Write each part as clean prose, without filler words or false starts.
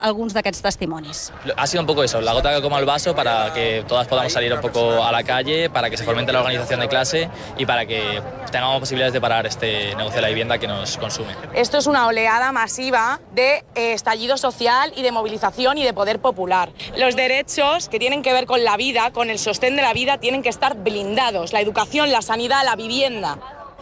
alguns d'aquests testimonis. Ha sido un poco eso, la gota que coma el vaso para que todas podamos salir un poco a la calle, para que se fomente la organización de clase y para que tengamos posibilidades de parar este negocio de la vivienda que nos consume. Esto es una oleada masiva de estallido social y de movilización y de poder popular. Los derechos que tienen que ver con la vida, con el sostén de la vida, tienen que estar blindados. La educación, la sanidad, la vivienda.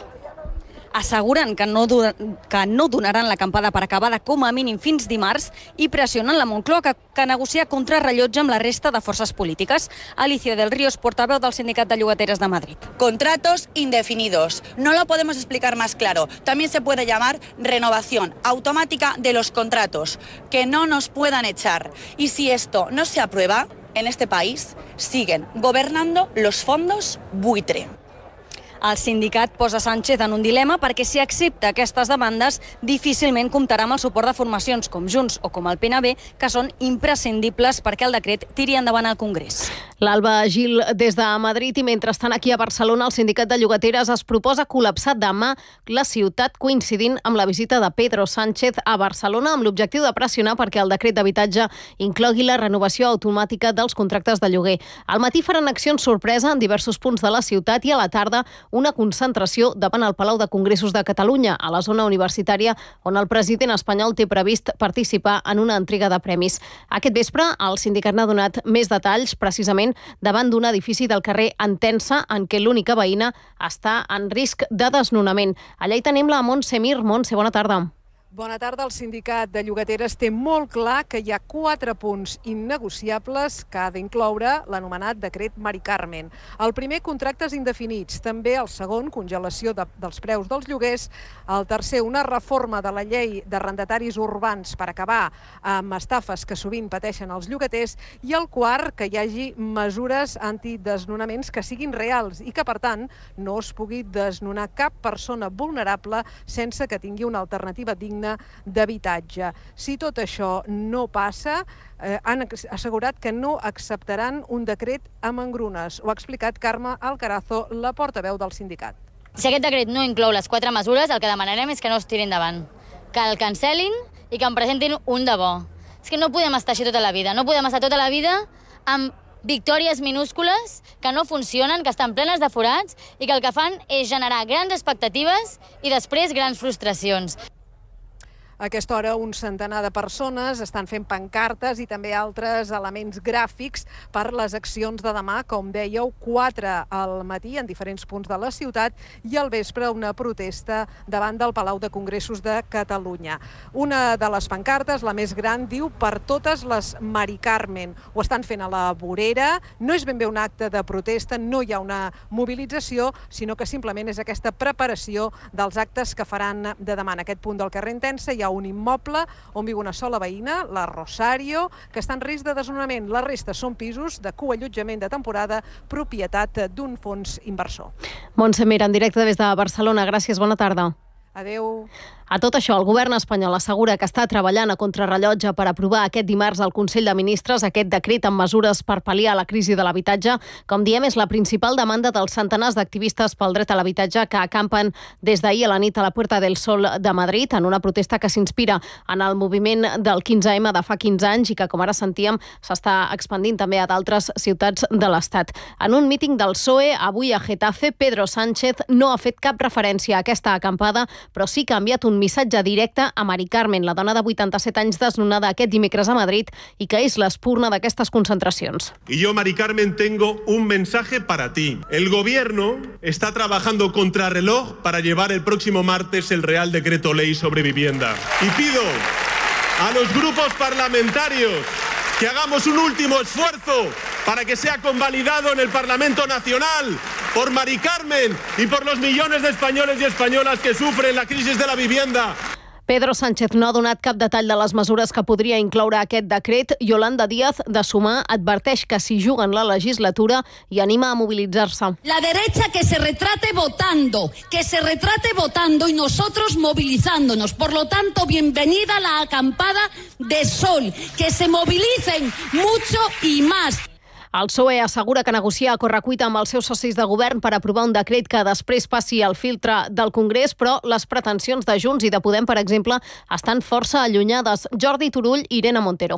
Asseguren que no donaran l'acampada per acabada com a mínim fins dimarts i pressionen la Moncloa que negocia contrarrellotge amb la resta de forces polítiques. Alicia del Ríos, portaveu del Sindicat de Llogateres de Madrid. Contratos indefinidos. No lo podemos explicar más claro. También se puede llamar renovación automática de los contratos, que no nos puedan echar. Y si esto no se aprueba, en este país siguen gobernando los fondos buitre. El sindicat posa Sánchez en un dilema perquè si accepta aquestes demandes difícilment comptarà amb el suport de formacions com Junts o com el PNB, que són imprescindibles perquè el decret tiri endavant al Congrés. L'Alba Gil des de Madrid i mentrestant aquí a Barcelona el sindicat de llogateres es proposa col·lapsar demà la ciutat coincidint amb la visita de Pedro Sánchez a Barcelona amb l'objectiu de pressionar perquè el decret d'habitatge inclogui la renovació automàtica dels contractes de lloguer. Al matí faran accions sorpresa en diversos punts de la ciutat i a la tarda una concentració davant el Palau de Congressos de Catalunya, a la zona universitària on el president espanyol té previst participar en una entrega de premis. Aquest vespre el sindicat n'ha donat més detalls precisament davant d'un edifici del carrer Entença en què l'única veïna està en risc de desnonament. Allà hi tenim la Montse Mir. Montse, bona tarda. Bona tarda. El sindicat de llogateres té molt clar que hi ha 4 punts innegociables que ha d'incloure l'anomenat decret Mari Carmen. El primer, contractes indefinits. També el segon, congelació dels preus dels lloguers. El tercer, una reforma de la llei d'arrendataris urbans per acabar amb estafes que sovint pateixen els llogaters. I el quart, que hi hagi mesures antidesnonaments que siguin reals i que, per tant, no es pugui desnonar cap persona vulnerable sense que tingui una alternativa digna d'habitatge. Si tot això no passa, han assegurat que no acceptaran un decret amb engrunes. Ho ha explicat Carme Alcarazo, la portaveu del sindicat. Si aquest decret no inclou les 4 mesures, el que demanarem és que no es tirin endavant, que el cancel·lin i que en presentin un de bo. És que no podem estar així tota la vida, no podem estar tota la vida amb victòries minúscules que no funcionen, que estan plenes de forats i que el que fan és generar grans expectatives i després grans frustracions. A aquesta hora un centenar de persones estan fent pancartes i també altres elements gràfics per les accions de demà, com dèieu, 4 al matí en diferents punts de la ciutat i al vespre una protesta davant del Palau de Congressos de Catalunya. Una de les pancartes, la més gran, diu per totes les Mari Carmen. Ho estan fent a la vorera, no és ben bé un acte de protesta, no hi ha una mobilització, sinó que simplement és aquesta preparació dels actes que faran de demà. En aquest punt del carrer Entença hi ha un immoble on viu una sola veïna, la Rosario, que està en risc de desnonament. La resta són pisos de coallotjament de temporada, propietat d'un fons inversor. Montse Mir, en directe des de Barcelona. Gràcies, bona tarda. Adeu. A tot això, el govern espanyol assegura que està treballant a contrarrellotge per aprovar aquest dimarts al Consell de Ministres aquest decret amb mesures per pal·liar la crisi de l'habitatge. Com diem, és la principal demanda dels centenars d'activistes pel dret a l'habitatge que acampen des d'ahir a la nit a la Puerta del Sol de Madrid en una protesta que s'inspira en el moviment del 15M de fa 15 anys i que, com ara sentíem, s'està expandint també a d'altres ciutats de l'Estat. En un míting del PSOE avui a Getafe, Pedro Sánchez no ha fet cap referència a aquesta acampada, però sí que ha enviat un missatge directe a Mari Carmen, la dona de 87 anys desnonada aquest dimecres a Madrid i que és l'espurna d'aquestes concentracions. Y yo, Mari Carmen, tengo un mensaje para ti. El gobierno está trabajando contrarreloj para llevar el próximo martes el Real Decreto Ley sobre vivienda. Y pido a los grupos parlamentarios que hagamos un último esfuerzo para que sea convalidado en el Parlamento Nacional por Mari Carmen y por los millones de españoles y españolas que sufren la crisis de la vivienda. Pedro Sánchez no ha donat cap detall de les mesures que podria incloure aquest decret. Yolanda Díaz, de Sumar, adverteix que s'hi juguen la legislatura i anima a mobilitzar-se. La derecha que se retrate votando y nosotros movilizándonos. Por lo tanto, bienvenida la acampada de Sol. Que se movilicen mucho y más. El PSOE assegura que negocia a correcuita amb els seus socis de govern per aprovar un decret que després passi al filtre del Congrés, però les pretensions de Junts i de Podem, per exemple, estan força allunyades. Jordi Turull i Irene Montero.